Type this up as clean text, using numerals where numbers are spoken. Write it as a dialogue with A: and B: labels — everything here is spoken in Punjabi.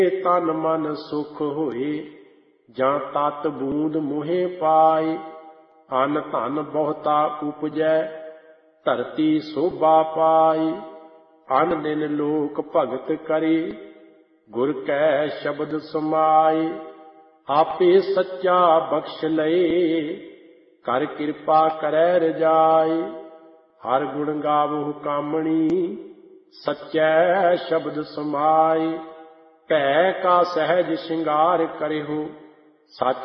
A: ਤਨ ਮਨ ਸੁਖ ਹੋਏ, ਜਾਂ ਤਤ ਬੂੰਦ ਮੁਹੇ ਪਾਏ। ਅਨ ਧਨ ਬਹੁਤਾ ਉਪਜੈ, ਧਰਤੀ ਸੋਭਾ ਪਾਈ। ਅਨ ਦਿਨ ਲੋਕ ਭਗਤ ਕਰੇ, ਗੁਰ ਕੈ ਸ਼ਬਦ ਸਮਾਏ। ਆਪੇ ਸੱਚਾ ਬਖਸ਼ ਲਏ, ਕਰ ਕਿਰਪਾ ਕਰੈ ਰਜਾਈ। ਹਰ ਗੁਣ ਗਾਵਹੁ ਕਾਮਣੀ, ਸੱਚੈ ਸ਼ਬਦ ਸਮਾਏ। ਭੈ ਕਾ ਸਹਿਜ ਸ਼ਿੰਗਾਰ ਕਰਿਹੁ, ਸੱਚ